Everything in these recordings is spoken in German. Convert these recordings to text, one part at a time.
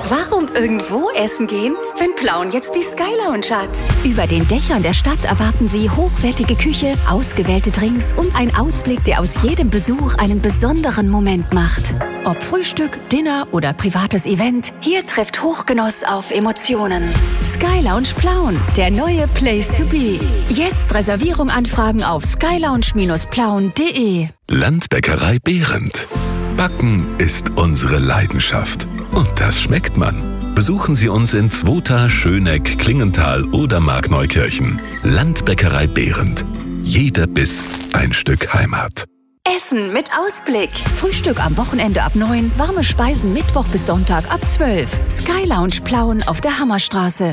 Warum irgendwo essen gehen, wenn Plauen jetzt die Sky Lounge hat? Über den Dächern der Stadt erwarten Sie hochwertige Küche, ausgewählte Drinks und einen Ausblick, der aus jedem Besuch einen besonderen Moment macht. Ob Frühstück, Dinner oder privates Event, hier trifft Hochgenuss auf Emotionen. Sky Lounge Plauen, der neue Place to be. Jetzt Reservierung anfragen auf skylounge-plauen.de. Landbäckerei Behrendt. Backen ist unsere Leidenschaft. Und das schmeckt man. Besuchen Sie uns in Zwota, Schöneck, Klingenthal oder Markneukirchen. Landbäckerei Behrendt. Jeder Biss ein Stück Heimat. Essen mit Ausblick. Frühstück am Wochenende ab 9, warme Speisen Mittwoch bis Sonntag ab 12. Sky Lounge Plauen auf der Hammerstraße.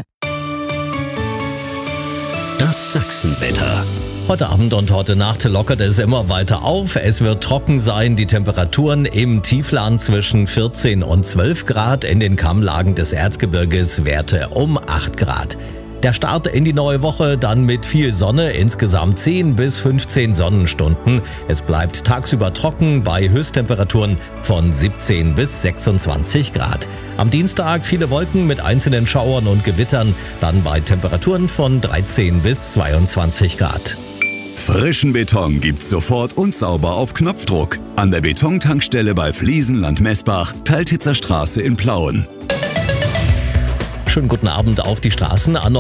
Das Sachsenwetter. Heute Abend und heute Nacht lockert es immer weiter auf. Es wird trocken sein. Die Temperaturen im Tiefland zwischen 14 und 12 Grad. In den Kammlagen des Erzgebirges Werte um 8 Grad. Der Start in die neue Woche dann mit viel Sonne, insgesamt 10 bis 15 Sonnenstunden. Es bleibt tagsüber trocken bei Höchsttemperaturen von 17 bis 26 Grad. Am Dienstag viele Wolken mit einzelnen Schauern und Gewittern, dann bei Temperaturen von 13 bis 22 Grad. Frischen Beton gibt's sofort und sauber auf Knopfdruck. An der Betontankstelle bei Fliesenland Messbach, Teiltitzer Straße in Plauen. Schönen guten Abend auf die Straßen.